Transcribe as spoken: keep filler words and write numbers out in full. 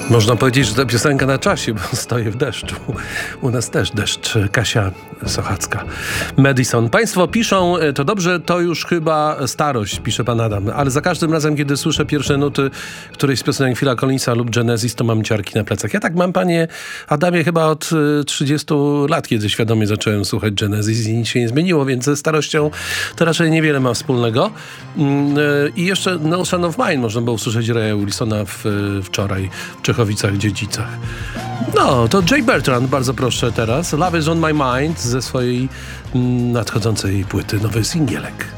Można powiedzieć, że ta piosenka na czasie, bo stoję w deszczu. U nas też deszcz. Kasia Sochacka. Madison. Państwo piszą, to dobrze, to już chyba starość, pisze pan Adam, ale za każdym razem, kiedy słyszę pierwsze nuty którejś z piosenek Phila Collinsa lub Genesis, to mam ciarki na plecach. Ja tak mam, panie Adamie, chyba od trzydziestu lat, kiedy świadomie zacząłem słuchać Genesis i nic się nie zmieniło, więc ze starością to raczej niewiele ma wspólnego. I jeszcze No Son of Mine można było usłyszeć Raya Wilsona w, wczoraj w Czechowicach-Dziedzicach. No, to Jay Bertrand, bardzo proszę teraz. Love is on my mind ze swojej mm, nadchodzącej płyty, nowy singielek.